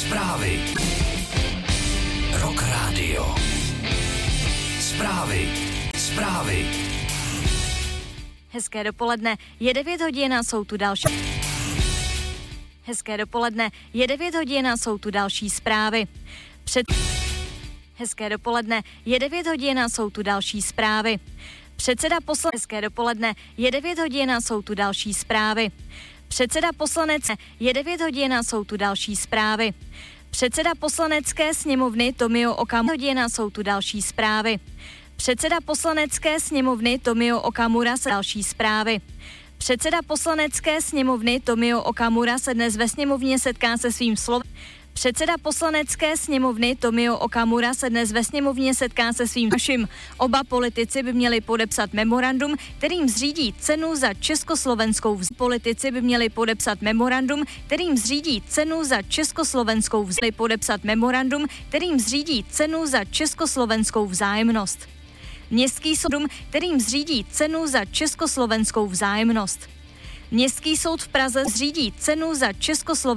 Zprávy. Rock Radio. Zprávy. Hezké dopoledne, je 9 hodin a jsou tu další. Hezké dopoledne, je 9 hodin a jsou tu další zprávy. Hezké dopoledne, je 9 hodin a jsou tu další zprávy. Hezké dopoledne, je 9 hodin a jsou tu další zprávy. Předseda poslanecké sněmovny Tomio Okamura jsou tu další zprávy. Předseda poslanecké sněmovny Tomio Okamura se další zprávy. Předseda poslaneckého Našim oba politici by měli podepsat memorandum, kterým zřídí cenu za československou vzájemnost. Městský soud v Praze zřídí cenu za československou